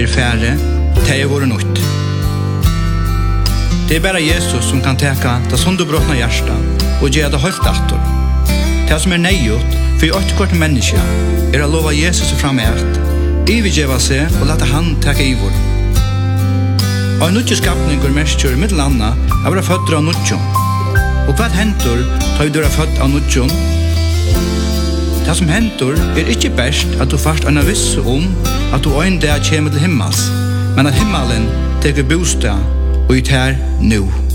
færre, det våre nytt. Det bara Jesus som kan teka det sunderbrotna hjärsta och ge det helt attor. Det som nejut för ett kort människa att lova Jesus fram ert, ivigeva sig och låta han teka ivor. Och en nutjeskapning går mest i mitt landa att vara född av nutjon. Och vad händer tar du är född av nutjon? Det som händer inte bäst att du först är viss att du en dag kommer till himmels, men att himmelen teker bostad och är här nu.